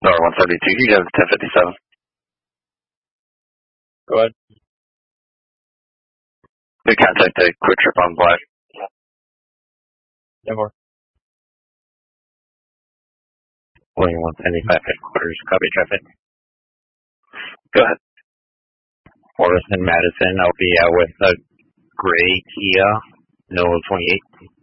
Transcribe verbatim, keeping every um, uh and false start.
Star one seventy-two, you have ten fifty-seven. Go ahead. We contact a quick trip on Black. ten four. Boeing one seventy-five headquarters, copy traffic. Go ahead. Morrison, Madison, I'll be out with a gray Kia, no twenty-eight.